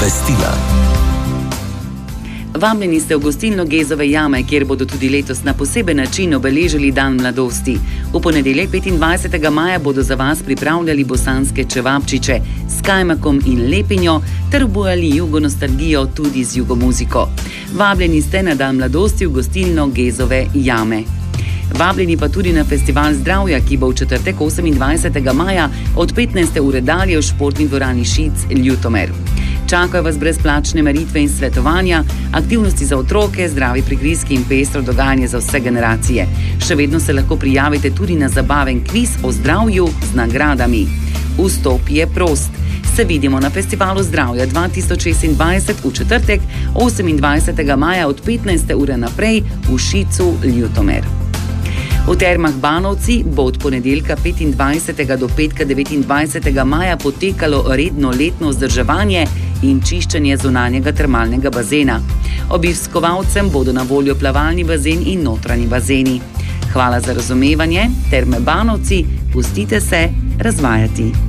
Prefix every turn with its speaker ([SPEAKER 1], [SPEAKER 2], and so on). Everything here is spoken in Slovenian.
[SPEAKER 1] Obvestila.
[SPEAKER 2] Vabljeni ste v gostilno Gezove jame, kjer bodo tudi letos na poseben način obeležili Dan mladosti. V ponedeljek 25. maja bodo za vas pripravljali bosanske čevapčiče s kajmakom in lepinjo ter obujali jugonostalgijo tudi z jugomuziko. Vabljeni ste na Dan mladosti v gostilno Gezove jame. Vabljeni pa tudi na Festival zdravja, ki bo v četrtek 28. maja od 15. ure dalje v športni dvorani Šic Ljutomer. Čakajo vas brezplačne meritve in svetovanja, aktivnosti za otroke, zdravi prigrizki in pestro dogajanje za vse generacije. Še vedno se lahko prijavite tudi na zabaven kviz o zdravju z nagradami. Vstop je prost. Se vidimo na Festivalu zdravja 2026 v četrtek 28. maja od 15. ure naprej v Šicu Ljutomer. V Termah Banovci bo od ponedeljka 25. do petka 29. maja potekalo redno letno vzdrževanje in čiščenje zunanjega termalnega bazena. Obiskovalcem bodo na voljo plavalni bazen in notranji bazeni. Hvala za razumevanje, Terme Banovci, pustite se razvajati.